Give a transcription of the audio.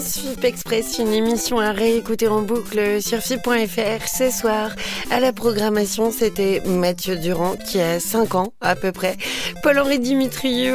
FIP Express, une émission à réécouter en boucle sur FIP.fr. Ce soir, à la programmation, c'était Mathieu Durand qui a 5 ans à peu près. Paul-Henri Dimitrieux